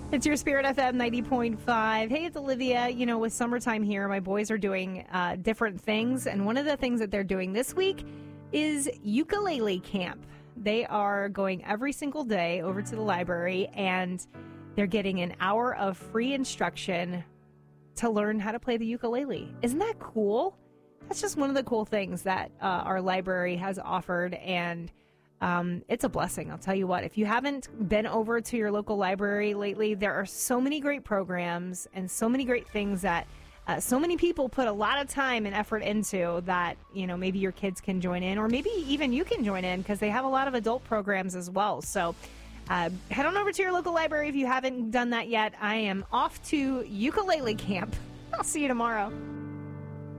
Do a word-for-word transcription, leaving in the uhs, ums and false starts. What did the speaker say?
It's your Spirit F M ninety point five. Hey, it's Olivia. You know, with summertime here, my boys are doing uh, different things. And one of the things that they're doing this week is ukulele camp. They are going every single day over to the library, and they're getting an hour of free instruction to learn how to play the ukulele. Isn't that cool? That's just one of the cool things that uh, our library has offered, and Um, it's a blessing. I'll tell you what, if you haven't been over to your local library lately, there are so many great programs and so many great things that uh, so many people put a lot of time and effort into that, you know, maybe your kids can join in, or maybe even you can join in because they have a lot of adult programs as well. So uh, head on over to your local library if you haven't done that yet. I am off to ukulele camp. I'll see you tomorrow.